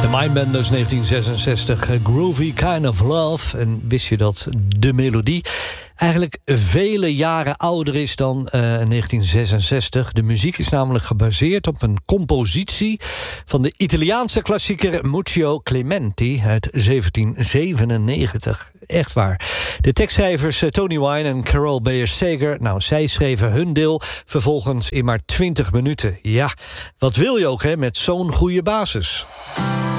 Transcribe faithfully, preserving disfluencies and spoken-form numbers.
Mindbenders negentien zesenzestig, Groovy Kind of Love. En wist je dat de melodie eigenlijk vele jaren ouder is dan uh, negentien zesenzestig. De muziek is namelijk gebaseerd op een compositie van de Italiaanse klassieker Muccio Clementi uit zeventien zevenennegentig. Echt waar. De tekstschrijvers Tony Wine en Carol Bayer-Sager, nou, zij schreven hun deel vervolgens in maar twintig minuten. Ja, wat wil je ook, hè, met zo'n goede basis?